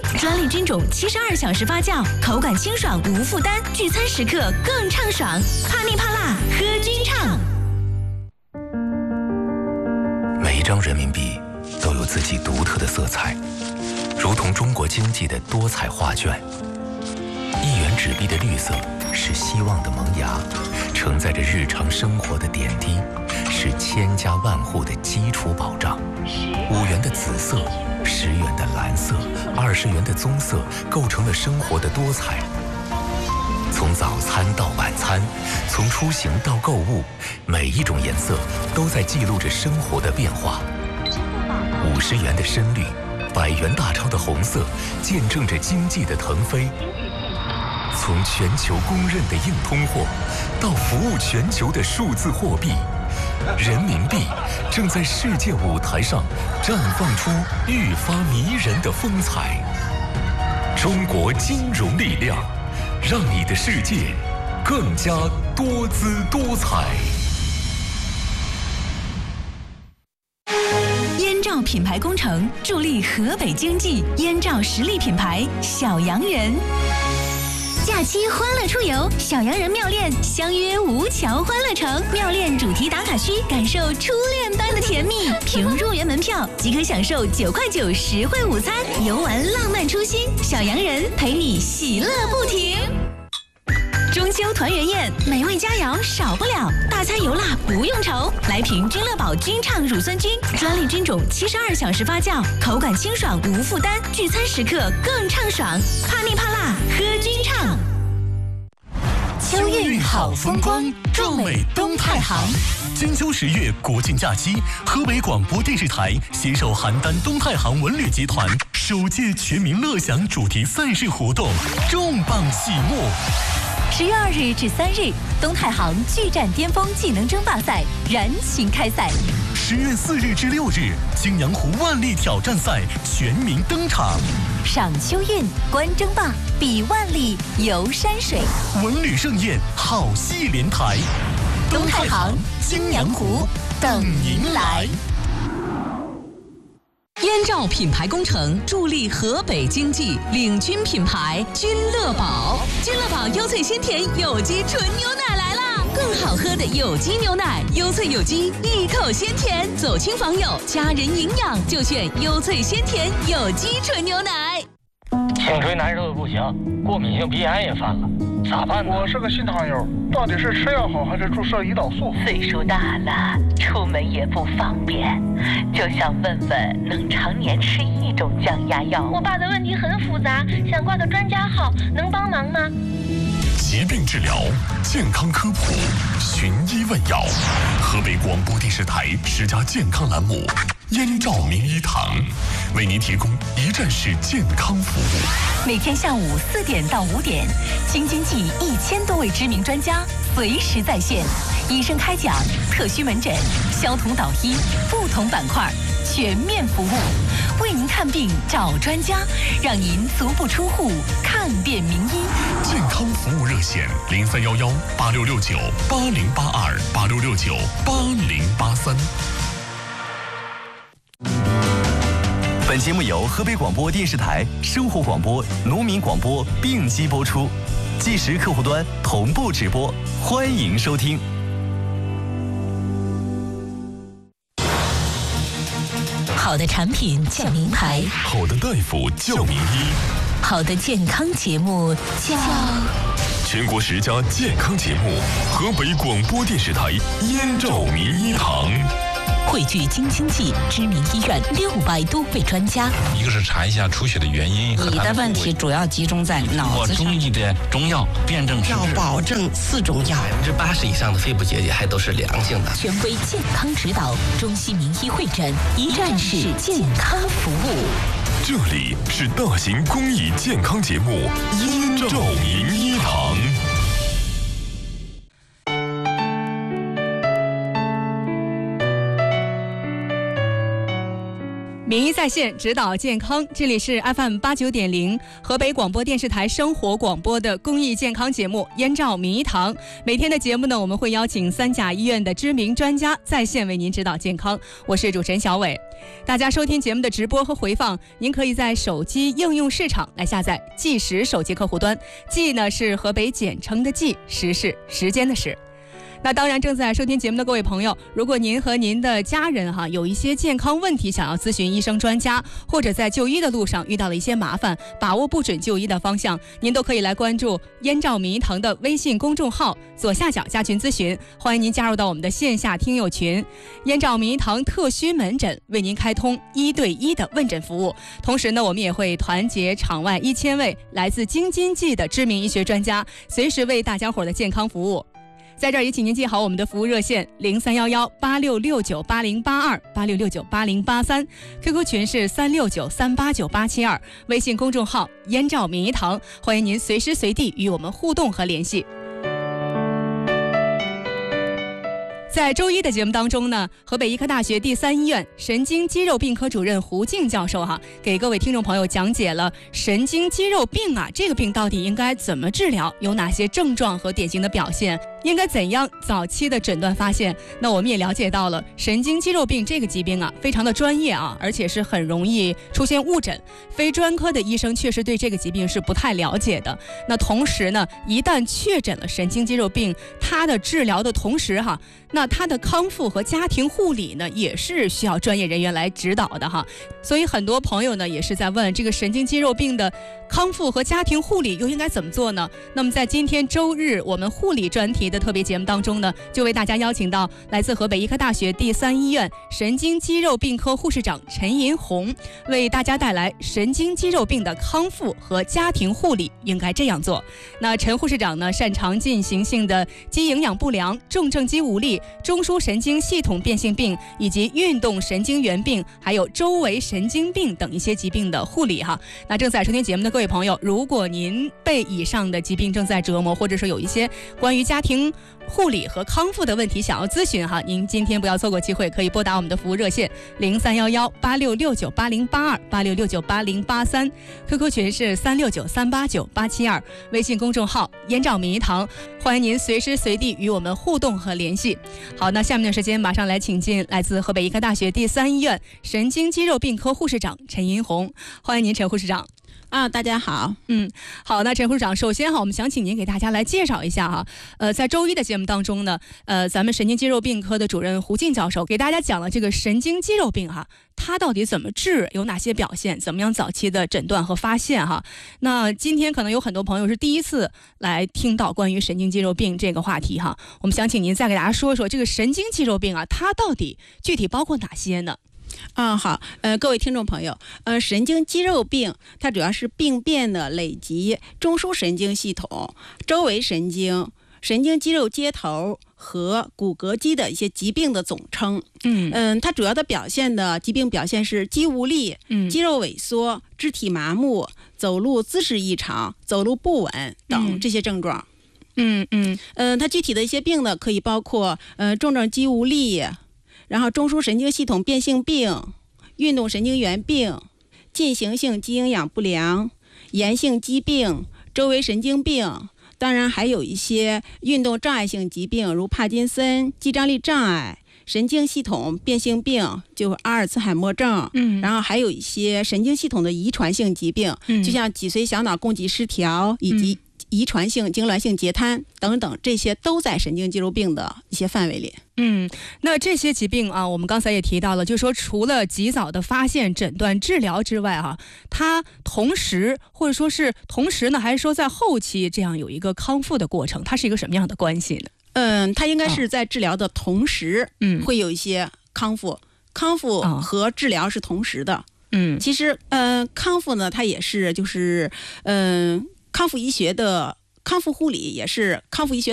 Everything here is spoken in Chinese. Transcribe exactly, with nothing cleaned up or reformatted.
专利菌种七十二小时发酵，口感清爽无负担，聚餐时刻更畅爽。怕腻怕辣，喝君畅。 每一张人民币都有自己独特的色彩，如同中国经济的多彩画卷。一元纸币的绿色是希望的萌芽，承载着日常生活的点滴，是千家万户的基础保障。五元的紫色，十元的蓝色，二十元的棕色，构成了生活的多彩。从早餐到晚餐，从出行到购物，每一种颜色都在记录着生活的变化。五十元的深绿，百元大钞的红色，见证着经济的腾飞。从全球公认的硬通货，到服务全球的数字货币，人民币正在世界舞台上绽放出愈发迷人的风采。中国金融力量，让你的世界更加多姿多彩。 燕赵品牌工程助力河北经济，燕赵实力品牌小洋人。假期欢乐出游，小洋人妙恋相约吴桥欢乐城，妙恋主题打卡区，感受初恋般的甜蜜。凭入园门票即可享受九块九实惠午餐，游玩浪漫初心，小洋人陪你喜乐不停。中秋团圆宴，美味佳肴少不了，大餐油辣不用愁。来瓶君乐宝君畅乳酸菌，专利菌种七十二小时发酵，口感清爽无负担，聚餐时刻更畅爽。怕腻怕辣，喝君畅。 秋韵好风光，壮美东太行。金秋十月国庆假期，河北广播电视台携手邯郸东太行文旅集团首届全民乐享主题赛事活动重磅启幕。 十月二日至三日，东太行巨战巅峰技能争霸赛燃情开赛。 十月四日至六日，泾阳湖万历挑战赛全民登场。 赏秋韵，观争霸，比万历，游山水， 文旅盛宴，好戏连台。 东太行，泾阳湖，等您来。 燕赵品牌工程助力河北经济，领军品牌君乐宝。君乐宝优萃鲜甜有机纯牛奶来啦！更好喝的有机牛奶，优萃有机，一口鲜甜。走亲访友，家人营养就选优萃鲜甜有机纯牛奶。 颈椎难受的不行，过敏性鼻炎也犯了，咋办呢？ 我是个新糖友，到底是吃药好还是注射胰岛素？ 岁数大了，出门也不方便，就想问问能常年吃一种降压药。 我爸的问题很复杂，想挂个专家号，能帮忙吗？ 疾病治疗，健康科普，寻医问药。河北广播电视台十佳健康栏目燕赵名医堂，为您提供一站式健康服务。 每天下午四点到五点，京津冀一千多位知名专家随时在线，医生开讲，特需门诊，消同导医，不同板块全面服务，为您看病找专家，让您足不出户看遍名医。 健康服务热线零三幺幺八六六九八零八二八六六九八零八三。 本节目由河北广播电视台生活广播、农民广播并机播出，即时客户端同步直播，欢迎收听。 好的产品叫名牌， 好的大夫叫名医， 好的健康节目叫全国十佳健康节目，河北广播电视台燕赵名医堂。 汇聚京津冀知名医院六百多位专家。 一个是查一下出血的原因， 你的问题主要集中在脑子上。 中医的中药辨证施治， 要保证四种药， 百分之八十以上的肺部结节还都是良性的。 权威健康指导，中西名医会诊，一站式健康服务。 这里是大型公益健康节目燕赵名医堂。 名医在线，指导健康。这里是 F M 八九点零河北广播电视台生活广播的公益健康节目《燕赵名医堂》。每天的节目呢，我们会邀请三甲医院的知名专家在线为您指导健康。我是主持人小伟。大家收听节目的直播和回放，您可以在手机应用市场来下载计时手机客户端。计呢是河北简称的计，时是时间的时。那当然，正在收听节目的各位朋友，如果您和您的家人哈有一些健康问题想要咨询医生专家，或者在就医的路上遇到了一些麻烦，把握不准就医的方向，您都可以来关注燕赵名医堂的微信公众号，左下角加群咨询，欢迎您加入到我们的线下听友群。燕赵名医堂特需门诊为您开通一对一的问诊服务，同时呢，我们也会团结场外一千位来自京津冀的知名医学专家，随时为大家伙的健康服务。在这儿也请您记好我们的服务热线零三幺幺八六六九八零八二八六六九八零八三 ，Q Q 群是三六九三八九八七二，微信公众号燕赵名医堂，欢迎您随时随地与我们互动和联系。在周一的节目当中呢，河北医科大学第三医院神经肌肉病科主任胡静教授哈，给各位听众朋友讲解了神经肌肉病啊，这个病到底应该怎么治疗，有哪些症状和典型的表现，应该怎样早期的诊断发现。那我们也了解到了神经肌肉病这个疾病啊，非常的专业啊，而且是很容易出现误诊，非专科的医生确实对这个疾病是不太了解的。那同时呢，一旦确诊了神经肌肉病，它的治疗的同时哈，那它的康复和家庭护理呢，也是需要专业人员来指导的哈。所以很多朋友呢，也是在问这个神经肌肉病的康复和家庭护理又应该怎么做呢？那么在今天周日我们护理专题的特别节目当中呢，就为大家邀请到来自河北医科大学第三医院神经肌肉病科护士长陈银红，为大家带来神经肌肉病的康复和家庭护理应该这样做。那陈护士长呢，擅长进行性的肌营养不良、重症肌无力、中枢神经系统变性病以及运动神经元病，还有周围神经病等一些疾病的护理哈。那正在收听节目的各位朋友，如果您被以上的疾病正在折磨，或者说有一些关于家庭护理和康复的问题想要咨询哈，您今天不要错过机会，可以拨打我们的服务热线零三幺幺八六六九八零八二八六六九八零八三 ，Q Q 群是三六九三八九八七二，微信公众号燕赵名医堂，欢迎您随时随地与我们互动和联系。好，那下面的时间马上来请进来自河北医科大学第三医院神经肌肉病科护士长陈银红，欢迎您陈护士长。 啊，大家好， 嗯，好，那陈护士长，首先哈，我们想请您给大家来介绍一下哈，呃，在周一的节目当中呢，呃，咱们神经肌肉病科的主任胡静教授给大家讲了这个神经肌肉病哈，它到底怎么治，有哪些表现，怎么样早期的诊断和发现哈。那今天可能有很多朋友是第一次来听到关于神经肌肉病这个话题哈，我们想请您再给大家说说这个神经肌肉病啊，它到底具体包括哪些呢？ 啊、嗯，好，呃，各位听众朋友，呃，神经肌肉病它主要是病变的累及中枢神经系统、周围神经、神经肌肉接头和骨骼肌的一些疾病的总称。嗯嗯，它主要的表现的疾病表现是肌无力、嗯、肌肉萎缩、肢体麻木、走路姿势异常、走路不稳等这些症状。 嗯嗯嗯、呃，它具体的一些病呢，可以包括呃重症肌无力。然后中枢神经系统变性病、运动神经元病、进行性肌营养不良、炎性疾病、周围神经病，当然还有一些运动障碍性疾病，如帕金森、肌张力障碍、神经系统变性病，就是阿尔茨海默症。嗯，然后还有一些神经系统的遗传性疾病，嗯、就像脊髓小脑供给失调以及、嗯遗传性痉挛性截瘫等等，这些都在神经肌肉病的一些范围里。 嗯，那这些疾病啊，我们刚才也提到了，就是说除了及早的发现、诊断、治疗之外啊，它同时或者说是同时呢，还是说在后期这样有一个康复的过程，它是一个什么样的关系呢？ 嗯，它应该是在治疗的同时，嗯，会有一些康复，康复和治疗是同时的。嗯，其实，嗯、呃，康复呢，它也是就是，嗯、呃。康复医学的康复护理也是康复医学